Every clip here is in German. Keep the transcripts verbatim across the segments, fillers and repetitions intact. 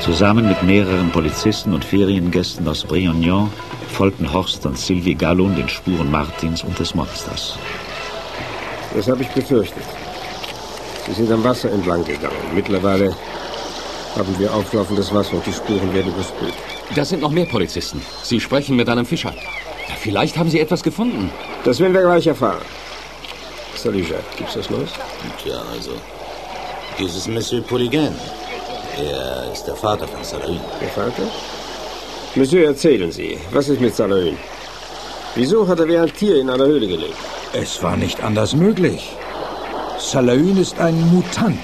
Zusammen mit mehreren Polizisten und Feriengästen aus Briognon folgten Horst und Sylvie Gallon den Spuren Martins und des Monsters. Das habe ich befürchtet. Sie sind am Wasser entlang gegangen. Mittlerweile haben wir auflaufendes Wasser und die Spuren werden überspült. Da sind noch mehr Polizisten. Sie sprechen mit einem Fischer. Ja, vielleicht haben Sie etwas gefunden. Das werden wir gleich erfahren. Salut, Jacques. Gibt's was Neues? Tja, also, dieses Monsieur Polygain, er ist der Vater von Salahin. Der Vater? Monsieur, erzählen Sie, was ist mit Salahin? Wieso hat er wie ein Tier in einer Höhle gelebt? Es war nicht anders möglich. Salahin ist ein Mutant.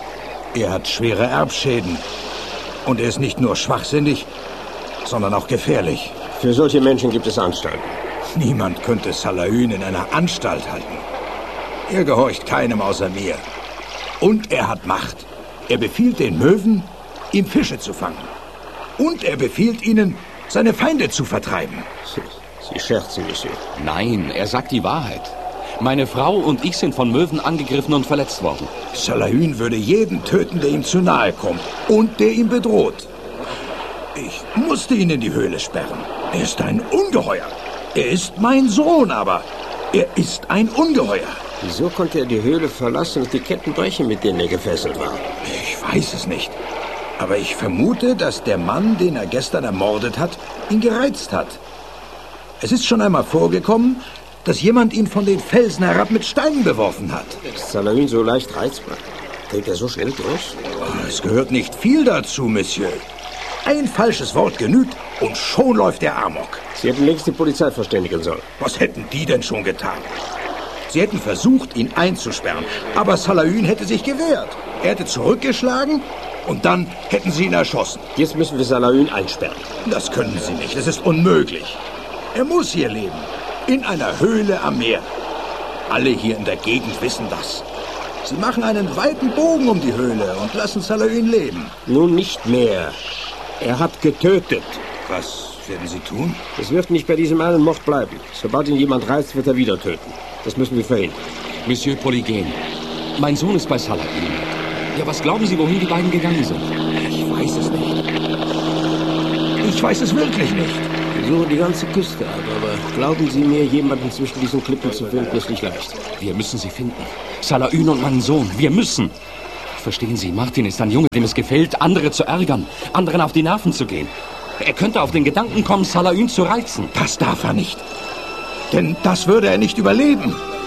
Er hat schwere Erbschäden. Und er ist nicht nur schwachsinnig, sondern auch gefährlich. Für solche Menschen gibt es Anstalten. Niemand könnte Salahin in einer Anstalt halten. Er gehorcht keinem außer mir. Und er hat Macht. Er befiehlt den Möwen, ihm Fische zu fangen. Und er befiehlt ihnen, seine Feinde zu vertreiben. Sie, Sie scherzen, Monsieur. Nein, er sagt die Wahrheit. Meine Frau und ich sind von Möwen angegriffen und verletzt worden. Salahin würde jeden töten, der ihm zu nahe kommt und der ihn bedroht. Ich musste ihn in die Höhle sperren. Er ist ein Ungeheuer. Er ist mein Sohn, aber er ist ein Ungeheuer. Wieso konnte er die Höhle verlassen und die Ketten brechen, mit denen er gefesselt war? Ich weiß es nicht. Aber ich vermute, dass der Mann, den er gestern ermordet hat, ihn gereizt hat. Es ist schon einmal vorgekommen, dass jemand ihn von den Felsen herab mit Steinen beworfen hat. Ist Salahin so leicht reizbar? Dreht er so schnell durch? Es gehört nicht viel dazu, Monsieur. Ein falsches Wort genügt und schon läuft er amok. Sie hätten längst die Polizei verständigen sollen. Was hätten die denn schon getan? Sie hätten versucht, ihn einzusperren, aber Salahin hätte sich gewehrt. Er hätte zurückgeschlagen und dann hätten sie ihn erschossen. Jetzt müssen wir Salahin einsperren. Das können Sie nicht, es ist unmöglich. Er muss hier leben, in einer Höhle am Meer. Alle hier in der Gegend wissen das. Sie machen einen weiten Bogen um die Höhle und lassen Salahin leben. Nun nicht mehr. Er hat getötet. Was werden Sie tun? Es wird nicht bei diesem einen Mord bleiben. Sobald ihn jemand reizt, wird er wieder töten. Das müssen wir verhindern. Monsieur Polygain, mein Sohn ist bei Salahin. Ja, was glauben Sie, wohin die beiden gegangen sind? Ich weiß es nicht. Ich weiß es wirklich nicht. Wir suchen die ganze Küste ab, aber glauben Sie mir, jemanden zwischen diesen Klippen zu finden, ist nicht leicht. Wir müssen sie finden. Salahin und meinen Sohn. Wir müssen. Verstehen Sie, Martin ist ein Junge, dem es gefällt, andere zu ärgern, anderen auf die Nerven zu gehen. Er könnte auf den Gedanken kommen, Salahin zu reizen. Das darf er nicht. Denn das würde er nicht überleben.